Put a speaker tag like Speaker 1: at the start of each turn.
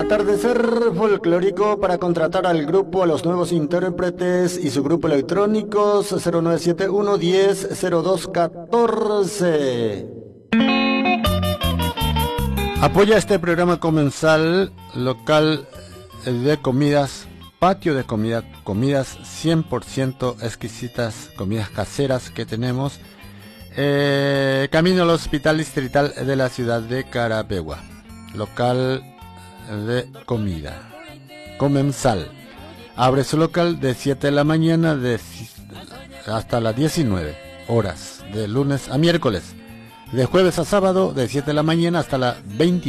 Speaker 1: Atardecer folclórico para contratar al grupo, a los nuevos intérpretes y su grupo electrónicos 0971 10 02 14. Apoya este programa comensal local de comidas, patio de comida, comidas 100% exquisitas, comidas caseras que tenemos. Camino al Hospital Distrital de la ciudad de Carapeguá. Local de comida comensal. Abre su local de 7 de la mañana hasta las 19 horas, de lunes a miércoles. De jueves a sábado, de 7 de la mañana hasta las 20.